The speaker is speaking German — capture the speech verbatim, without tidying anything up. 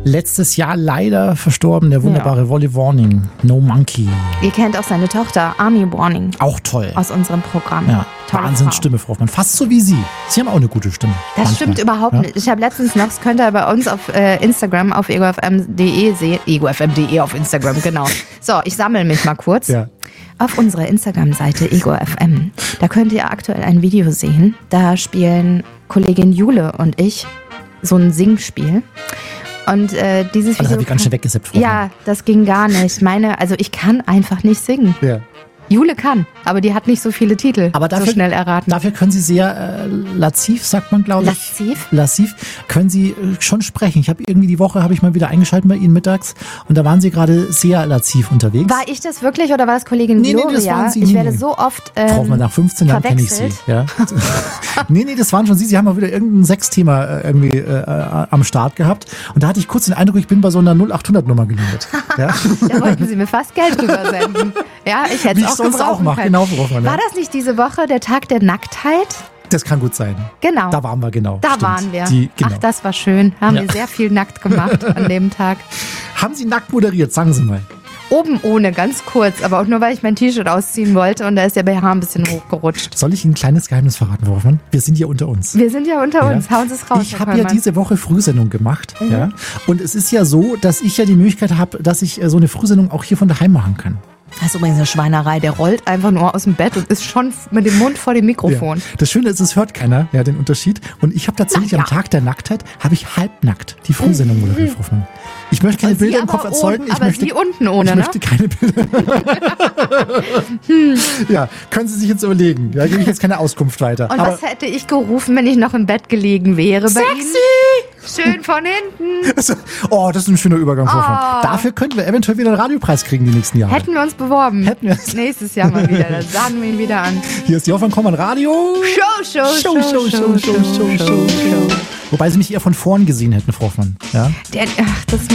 Letztes Jahr leider verstorben, der wunderbare ja. Wally Warning, No Monkey. Ihr kennt auch seine Tochter, Army Warning. Auch toll. Aus unserem Programm. Ja, Wahnsinnsstimme, Frau Hoffmann. Fast so wie Sie. Sie haben auch eine gute Stimme. Das manchmal. Stimmt überhaupt ja? nicht. Ich habe letztens noch, das könnt ihr bei uns auf äh, Instagram, auf ego f m punkt d e sehen. ego f m punkt d e auf Instagram, genau. So, ich sammle mich mal kurz. Ja. Auf unserer Instagram-Seite ego f m, da könnt ihr aktuell ein Video sehen. Da spielen Kollegin Jule und ich so ein Singspiel. Und äh, dieses Video. Das habe ich ganz schön weggesippt. Ja, das ging gar nicht. Meine, also ich kann einfach nicht singen. Ja. Jule kann, aber die hat nicht so viele Titel aber dafür, so schnell erraten. Dafür können sie sehr äh, lassiv, sagt man, glaube ich. Lassiv? Lassiv. Können sie äh, schon sprechen. Ich habe irgendwie die Woche, habe ich mal wieder eingeschaltet bei Ihnen mittags und da waren Sie gerade sehr lassiv unterwegs. War ich das wirklich oder war das Kollegin nee, Gloria? Nee, das waren Sie. Ich nee, werde nee. so oft ähm, Braucht man nach fünfzehn Jahren kenne ich Sie. Ja. nee, nee, das waren schon Sie. Sie haben auch wieder irgendein Sexthema äh, irgendwie äh, am Start gehabt und da hatte ich kurz den Eindruck, ich bin bei so einer null acht hundert Nummer gelandet. Ja? Da wollten Sie mir fast Geld rübersenden. Ja, ich hätte es auch sonst auch machen. Genau, man, ja. War das nicht diese Woche der Tag der Nacktheit? Das kann gut sein. Genau. Da waren wir, genau. Da Stimmt. waren wir. Die, genau. Ach, das war schön. Haben ja. wir sehr viel nackt gemacht an dem Tag. Haben Sie nackt moderiert? Sagen Sie mal. Oben ohne, ganz kurz, aber auch nur, weil ich mein T-Shirt ausziehen wollte und da ist der B H ein bisschen hochgerutscht. Soll ich Ihnen ein kleines Geheimnis verraten, Frau Hoffmann? Wir sind hier unter uns. Wir sind ja unter ja. uns, hauen Sie es raus. Ich habe ja diese Woche Frühsendung gemacht. Mhm. Ja, und es ist ja so, dass ich ja die Möglichkeit habe, dass ich so eine Frühsendung auch hier von daheim machen kann. Das ist übrigens eine Schweinerei. Der rollt einfach nur aus dem Bett und ist schon mit dem Mund vor dem Mikrofon. Ja. Das Schöne ist, es hört keiner, ja, den Unterschied. Und ich habe tatsächlich ja. am Tag der Nacktheit, habe ich halbnackt die Frühsendung moderiert, Frau Hoffmann. Ich möchte keine und Bilder im Kopf erzeugen. Ohne, ich aber möchte, Sie unten ohne, ich ne? möchte keine Bilder. hm. Ja, können Sie sich jetzt überlegen. Da gebe ich jetzt keine Auskunft weiter. Und aber was hätte ich gerufen, wenn ich noch im Bett gelegen wäre bei Sexy! Ihnen? Schön von hinten. Oh, das ist ein schöner Übergang. Oh. Dafür könnten wir eventuell wieder einen Radiopreis kriegen die nächsten Jahre. Hätten wir uns beworben. Hätten wir Nächstes Jahr mal wieder. Dann sagen wir ihn wieder an. Hier ist die Hoffmann Kommand Radio. Show, Show, Show, Show, Show, Show, Show, Show, Show. Wobei Sie mich eher von vorn gesehen hätten, Frau Hoffmann. Ja? Der, ach, das